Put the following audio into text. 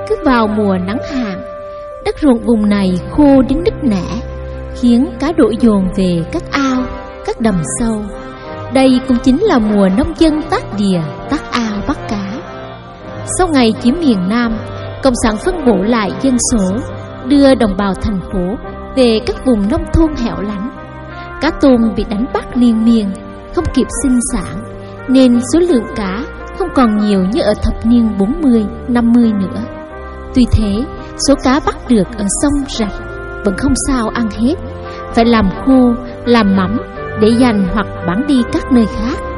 cứ vào mùa nắng hạn, đất ruộng vùng này khô đến nứt nẻ, khiến cá đổ dồn về các ao, các đầm sâu. Đây cũng chính là mùa nông dân tác đìa, tác ao bắt cá. Sau ngày chiếm miền Nam, Cộng sản phân bổ lại dân số, đưa đồng bào thành phố về các vùng nông thôn hẻo lánh. Cá tôm bị đánh bắt liên miên, không kịp sinh sản, nên số lượng cá không còn nhiều như ở thập niên 40, 50 nữa. Tuy thế, số cá bắt được ở sông rạch vẫn không sao ăn hết, phải làm khô, làm mắm để dành hoặc bán đi các nơi khác.